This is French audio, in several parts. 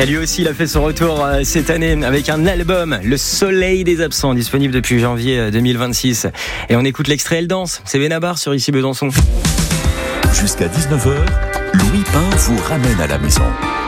Et lui aussi, il a fait son retour cette année avec un album, Le Soleil des Absents, disponible depuis janvier 2026. Et on écoute l'extrait Elle danse. C'est Benabar sur Ici Besançon. Jusqu'à 19h, Louis Pain vous ramène à la maison.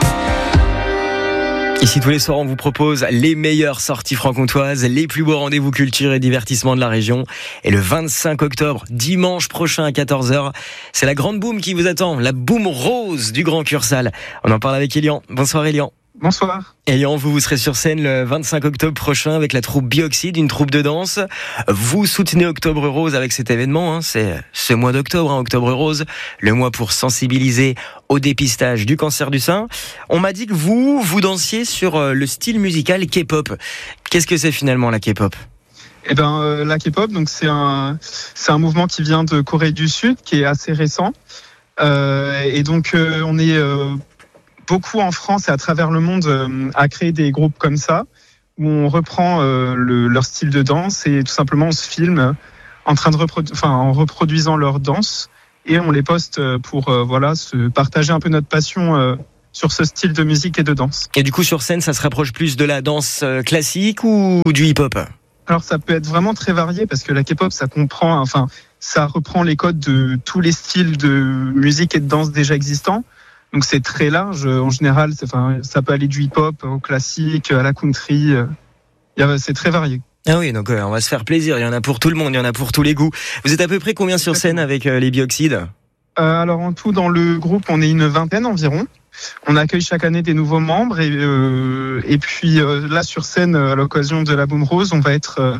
Ici, tous les soirs, on vous propose les meilleures sorties franc-comtoises, les plus beaux rendez-vous culture et divertissement de la région. Et le 25 octobre, dimanche prochain à 14h, c'est la grande boum qui vous attend, la boum rose du Grand Cursal. On en parle avec Elian. Bonsoir Elian. Bonsoir. Elian, vous serez sur scène le 25 octobre prochain avec la troupe Bioxyde, une troupe de danse. Vous soutenez Octobre Rose avec cet événement, c'est ce mois d'octobre, Octobre Rose, le mois pour sensibiliser au dépistage du cancer du sein. On m'a dit que vous dansiez sur le style musical K-pop. Qu'est-ce que c'est finalement la K-pop ? La K-pop, donc c'est un mouvement qui vient de Corée du Sud, qui est assez récent. On est beaucoup en France et à travers le monde à créer des groupes comme ça, où on reprend leur style de danse et tout simplement on se filme en reproduisant leur danse et on les poste pour se partager un peu notre passion sur ce style de musique et de danse. Et du coup sur scène, ça se rapproche plus de la danse classique ou du hip-hop ? Alors ça peut être vraiment très varié parce que la K-pop ça reprend les codes de tous les styles de musique et de danse déjà existants. Donc c'est très large. En général, ça peut aller du hip-hop au classique, à la country. C'est très varié. Ah oui, donc on va se faire plaisir. Il y en a pour tout le monde, il y en a pour tous les goûts. Vous êtes à peu près combien sur scène avec les Bioxydes ? Alors en tout, dans le groupe, on est une vingtaine environ. On accueille chaque année des nouveaux membres et puis là sur scène, à l'occasion de la Boum Rose, on va être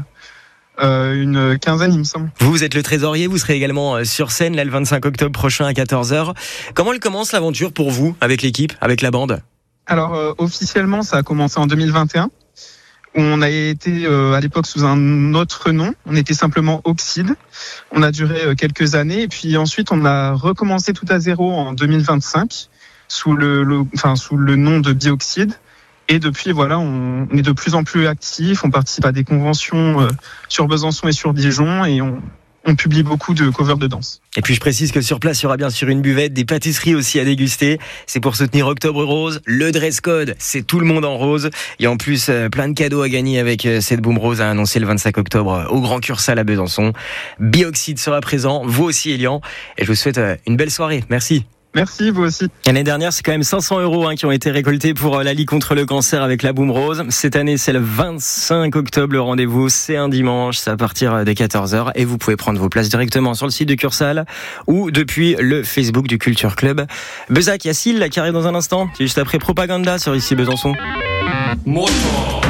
une quinzaine, il me semble. Vous êtes le trésorier, vous serez également sur scène là, le 25 octobre prochain à 14h. Comment elle commence l'aventure pour vous, avec l'équipe, avec la bande ? Alors officiellement, ça a commencé en 2021. On a été à l'époque sous un autre nom, on était simplement Oxyde. On a duré quelques années et puis ensuite on a recommencé tout à zéro en 2025 sous le nom de Bioxyde. Et depuis, on est de plus en plus actifs, on participe à des conventions sur Besançon et sur Dijon et on publie beaucoup de covers de danse. Et puis je précise que sur place, il y aura bien sûr une buvette, des pâtisseries aussi à déguster. C'est pour soutenir Octobre Rose. Le dress code, c'est tout le monde en rose. Et en plus, plein de cadeaux à gagner avec cette Boum Rose à annoncer le 25 octobre au Grand Cursal à Besançon. Bioxyde sera présent, vous aussi Elian. Et je vous souhaite une belle soirée. Merci. Merci, vous aussi. L'année dernière, c'est quand même 500 € qui ont été récoltés pour la Ligue contre le cancer avec la Boum Rose. Cette année, c'est le 25 octobre, le rendez-vous. C'est un dimanche, c'est à partir de 14h. Et vous pouvez prendre vos places directement sur le site de Cursal ou depuis le Facebook du Culture Club. Bezac, Yacine, qui arrive dans un instant. C'est juste après Propaganda sur Ici Besançon. Moto.